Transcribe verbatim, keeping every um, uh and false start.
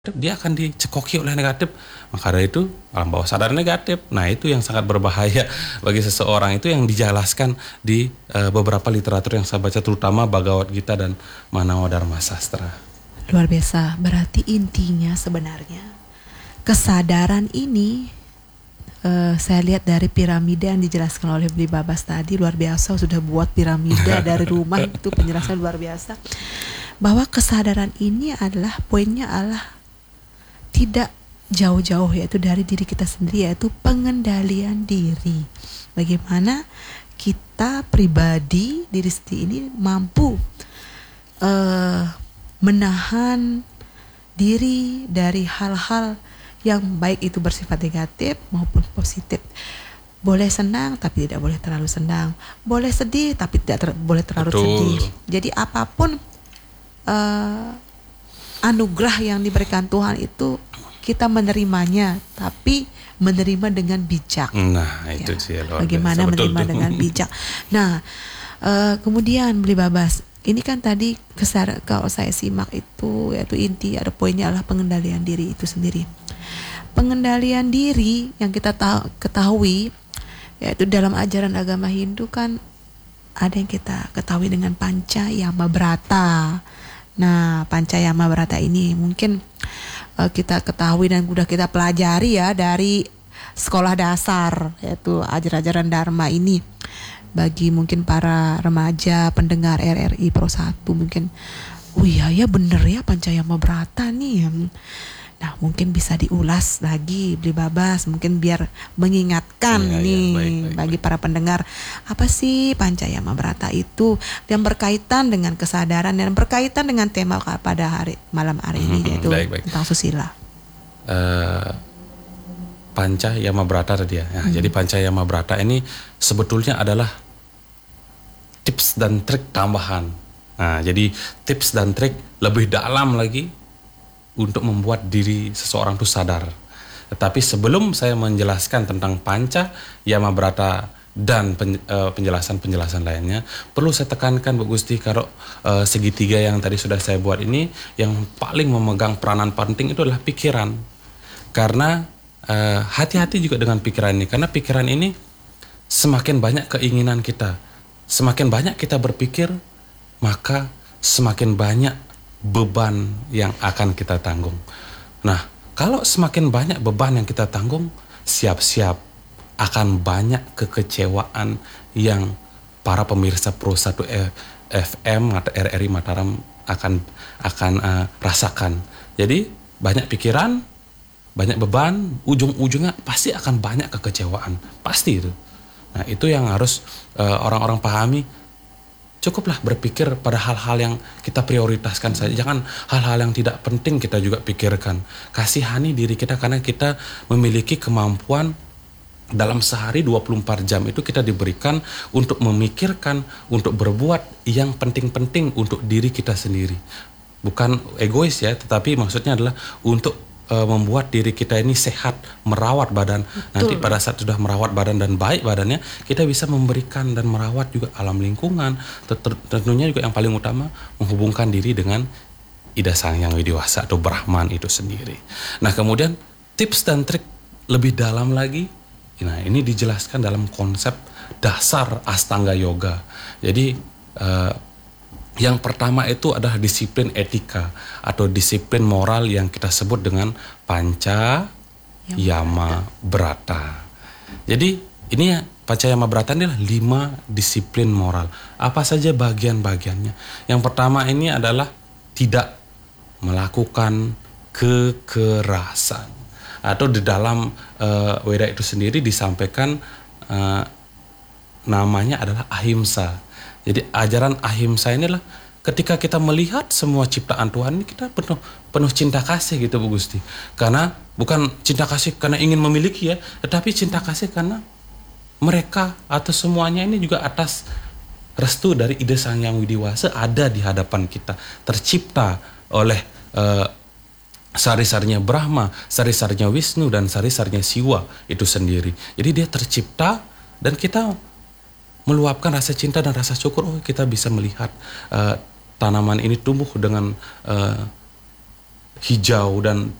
dia akan dicekoki oleh negatif. Maka dari itu alam bawah sadar negatif. Nah, itu yang sangat berbahaya bagi seseorang, itu yang dijelaskan di uh, beberapa literatur yang saya baca, terutama Bhagavad Gita dan Manawa Dharma Sastra. Luar biasa. Berarti intinya sebenarnya kesadaran ini uh, saya lihat dari piramida yang dijelaskan oleh Bli Babas tadi, luar biasa, sudah buat piramida dari rumah, itu penjelasan luar biasa. Bahwa kesadaran ini adalah poinnya adalah tidak jauh-jauh, yaitu dari diri kita sendiri, yaitu pengendalian diri. Bagaimana kita pribadi diri sendiri ini mampu uh, menahan diri dari hal-hal yang baik itu bersifat negatif maupun positif. Boleh senang tapi tidak boleh terlalu senang, boleh sedih tapi tidak ter- boleh terlalu Betul. sedih. Jadi apapun uh, anugerah yang diberikan Tuhan itu kita menerimanya, tapi menerima dengan bijak. Nah, itu ya. sih luar Bagaimana biasa. Betul, menerima betul. dengan bijak. Nah, uh, kemudian Bli Babas, ini kan tadi kesar kalau saya simak itu, yaitu inti ada poinnya adalah pengendalian diri itu sendiri. Pengendalian diri yang kita tahu, ketahui, yaitu dalam ajaran agama Hindu kan ada yang kita ketahui dengan Panca Yama Brata. Nah, Panca Yama Brata ini mungkin uh, kita ketahui dan sudah kita pelajari ya dari sekolah dasar, yaitu ajaran-ajaran Dharma ini. Bagi mungkin para remaja pendengar R R I Pro satu mungkin, oh iya ya bener ya Panca Yama Brata nih. Nah, mungkin bisa diulas lagi Bli Babas, mungkin biar mengingatkan ya, nih ya, baik, baik, bagi baik. para pendengar, apa sih Panca Yama Brata itu, yang berkaitan dengan kesadaran dan berkaitan dengan tema pada hari malam hari ini, Mm-hmm, yaitu baik, baik. tentang susila. Uh, Panca Yama Brata tadi ya. Nah, hmm. Jadi Panca Yama Brata ini sebetulnya adalah tips dan trik tambahan. Nah, jadi tips dan trik lebih dalam lagi untuk membuat diri seseorang itu sadar. Tetapi sebelum saya menjelaskan tentang Panca Yama Brata dan pen, uh, penjelasan-penjelasan lainnya, perlu saya tekankan Bu Gusti, kalau uh, segitiga yang tadi sudah saya buat ini, yang paling memegang peranan penting itu adalah pikiran. Karena uh, hati-hati juga dengan pikiran ini, karena pikiran ini semakin banyak keinginan kita, semakin banyak kita berpikir, maka semakin banyak beban yang akan kita tanggung. Nah, kalau semakin banyak beban yang kita tanggung, siap-siap akan banyak kekecewaan yang para pemirsa Pro satu F M atau R R I Mataram akan akan uh, rasakan. Jadi banyak pikiran, banyak beban, ujung-ujungnya pasti akan banyak kekecewaan, pasti itu. Nah, itu yang harus uh, orang-orang pahami. Cukuplah berpikir pada hal-hal yang kita prioritaskan saja. Jangan hal-hal yang tidak penting kita juga pikirkan. Kasihani diri kita, karena kita memiliki kemampuan dalam sehari dua puluh empat jam itu kita diberikan untuk memikirkan, untuk berbuat yang penting-penting untuk diri kita sendiri. Bukan egois ya, tetapi maksudnya adalah untuk uh, membuat diri kita ini sehat, merawat badan. Betul. Nanti pada saat sudah merawat badan dan baik badannya, kita bisa memberikan dan merawat juga alam lingkungan. Tentunya juga yang paling utama, menghubungkan diri dengan Ida Sang Hyang Widiwasa atau Brahman itu sendiri. Nah, kemudian tips dan trik lebih dalam lagi, nah ini dijelaskan dalam konsep dasar Astanga Yoga. Jadi uh, yang pertama itu adalah disiplin etika atau disiplin moral yang kita sebut dengan Panca Yama Brata. Jadi ini ya, Panca Yama Brata ini adalah lima disiplin moral. Apa saja bagian-bagiannya? Yang pertama ini adalah tidak melakukan kekerasan. Atau di dalam uh, Weda itu sendiri disampaikan uh, namanya adalah ahimsa. Jadi ajaran ahimsa ini adalah ketika kita melihat semua ciptaan Tuhan ini, kita penuh penuh cinta kasih gitu Bu Gusti. Karena bukan cinta kasih karena ingin memiliki ya, tetapi cinta kasih karena mereka atau semuanya ini juga atas restu dari Ida Sang Hyang Widiwasa ada di hadapan kita, tercipta oleh uh, sari-sarinya Brahma, sari-sarinya Wisnu, dan sari-sarinya Siwa itu sendiri. Jadi dia tercipta dan kita meluapkan rasa cinta dan rasa syukur. Oh, kita bisa melihat uh, tanaman ini tumbuh dengan uh, hijau dan